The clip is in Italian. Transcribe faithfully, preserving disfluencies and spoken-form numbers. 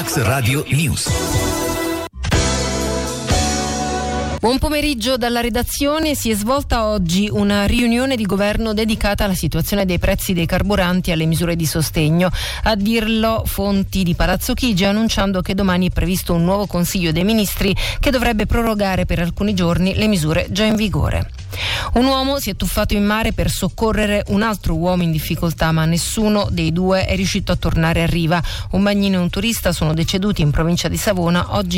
Max Radio News. Buon pomeriggio dalla redazione. Si è svolta oggi una riunione di governo dedicata alla situazione dei prezzi dei carburanti e alle misure di sostegno. A dirlo fonti di Palazzo Chigi, annunciando che domani è previsto un nuovo Consiglio dei Ministri che dovrebbe prorogare per alcuni giorni le misure già in vigore. Un uomo si è tuffato in mare per soccorrere un altro uomo in difficoltà, ma nessuno dei due è riuscito a tornare a riva. Un bagnino e un turista sono deceduti in provincia di Savona oggi